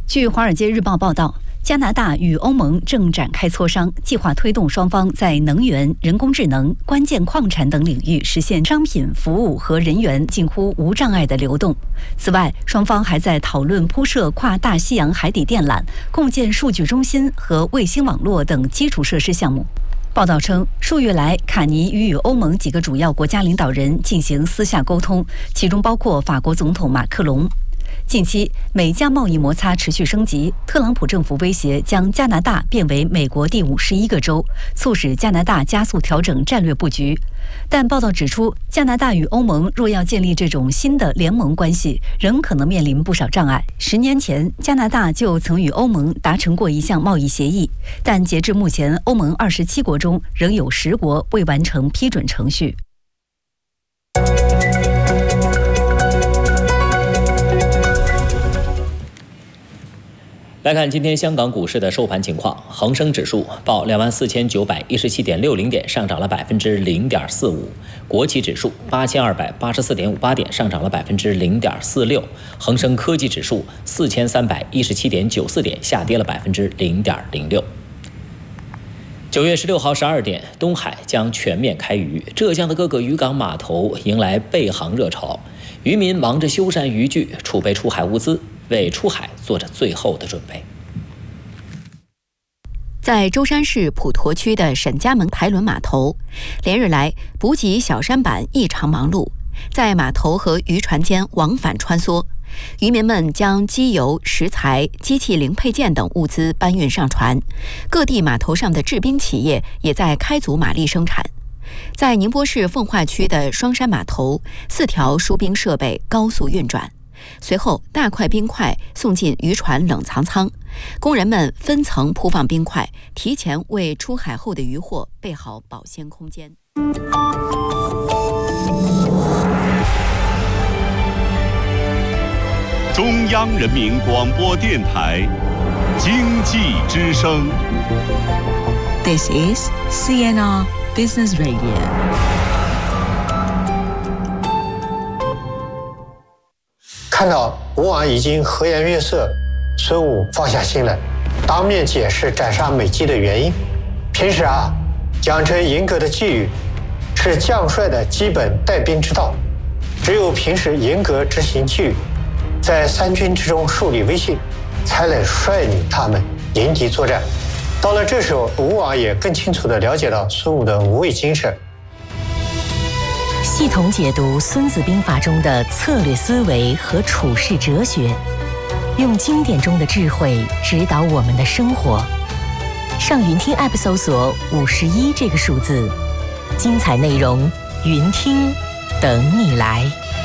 据《华尔街日报》报道，加拿大与欧盟正展开磋商，计划推动双方在能源、人工智能、关键矿产等领域实现商品、服务和人员近乎无障碍的流动。此外，双方还在讨论铺设跨大西洋海底电缆、共建数据中心和卫星网络等基础设施项目。报道称，数月来，卡尼与欧盟几个主要国家领导人进行私下沟通，其中包括法国总统马克龙。近期，美加贸易摩擦持续升级，特朗普政府威胁将加拿大变为美国第51个州，促使加拿大加速调整战略布局。但报道指出，加拿大与欧盟若要建立这种新的联盟关系，仍可能面临不少障碍。10年前，加拿大就曾与欧盟达成过一项贸易协议，但截至目前，欧盟27国中仍有10国未完成批准程序。 来看今天香港股市的收盘情况，恒生指数报24,917.60点，上涨了0.45%；国企指数8284.58点，上涨了0.46%；恒生科技指数4317.94点，下跌了0.06%。9月16号12点，东海将全面开渔，浙江的各个渔港码头迎来备航热潮，渔民忙着修缮渔具，储备出海物资，为出海做着最后的准备。 在舟山市普陀区的沈家门台轮码头，连日来补给小舢板异常忙碌，在码头和渔船间往返穿梭。渔民们将机油、食材、机器零配件等物资搬运上船，各地码头上的制冰企业也在开足马力生产。在宁波市奉化区的双山码头，4条输冰设备高速运转，随后大块冰块送进渔船冷藏舱，工人们分层铺放冰块，提前为出海后的渔获备好保鲜空间。 中央人民广播电台经济之声。 This is CNR Business Radio。 看到吴王已经和颜悦色，孙武放下心来，当面解释斩杀美姬的原因。平时奖惩严格的纪律是将帅的基本带兵之道，只有平时严格执行纪律，在三军之中树立威信，才能率领他们迎敌作战。到了这时候，吴王也更清楚地了解到孙武的无畏精神。 系统解读《孙子兵法》中的策略思维和处世哲学，用经典中的智慧指导我们的生活。上云听 App 搜索51这个数字，精彩内容，云听等你来。